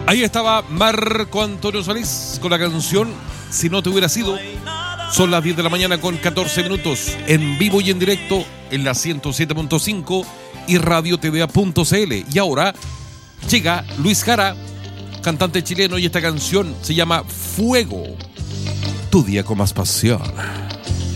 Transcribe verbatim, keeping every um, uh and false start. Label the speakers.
Speaker 1: Ahí estaba Marco Antonio Solís con la canción Si no te hubiera sido. Son las diez de la mañana con catorce minutos, en vivo y en directo en la ciento siete punto cinco y radio t v a punto c l. Y ahora llega Luis Jara, cantante chileno, y esta canción se llama Fuego, tu día con más pasión.